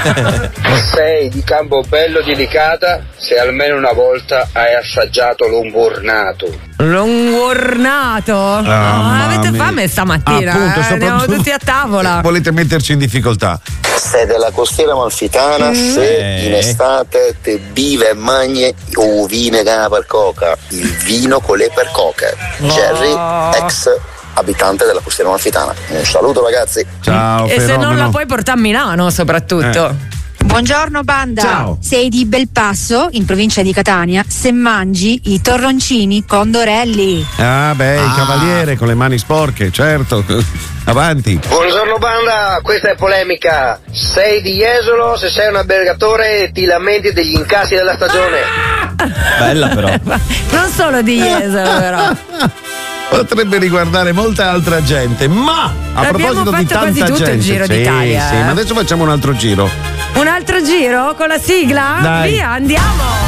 Sei di Campobello di Licata se almeno una volta hai assaggiato l'umburnato. L'ungurnato? Avete fame stamattina? Appunto, andiamo tutti a tavola. Volete metterci in difficoltà? Sei della costiera amalfitana, se in estate te bive e magni o vine per coca, il vino con le percoche. Jerry, ex abitante della costiera amalfitana. Un saluto ragazzi. Ciao. E se non la puoi portare a Milano soprattutto. Buongiorno banda. Ciao. Sei di Belpasso, in provincia di Catania, se mangi i torroncini condorelli. Il cavaliere con le mani sporche, certo. Avanti. Buongiorno banda, questa è polemica. Sei di Jesolo se sei un albergatore e ti lamenti degli incassi della stagione. Bella però. Non solo di Jesolo però. Potrebbe riguardare molta altra gente, ma a proposito di tanta quasi tutto gente, il Giro sì, d'Italia. sì, ma adesso facciamo un altro giro. Un altro giro con la sigla? Dai. Via, andiamo!